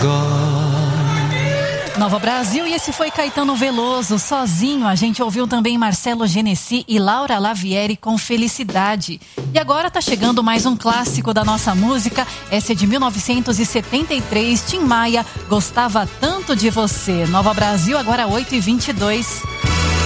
Nova Brasil, e esse foi Caetano Veloso, Sozinho. A gente ouviu também Marcelo Genesi e Laura Lavieri com Felicidade. E agora tá chegando mais um clássico da nossa música. Essa é de 1973, Tim Maia, Gostava Tanto de Você. Nova Brasil, agora 8h22.